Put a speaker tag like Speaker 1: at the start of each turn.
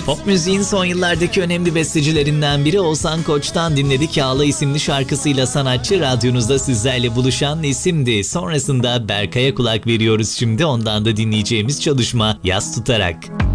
Speaker 1: Pop müziğin son yıllardaki önemli bestecilerinden biri Oğuzhan Koç'tan dinledik. Ağla isimli şarkısıyla sanatçı radyonuzda sizlerle buluşan isimdi. Sonrasında Berkay'a kulak veriyoruz şimdi. Ondan da dinleyeceğimiz çalışma Yas Tutarak.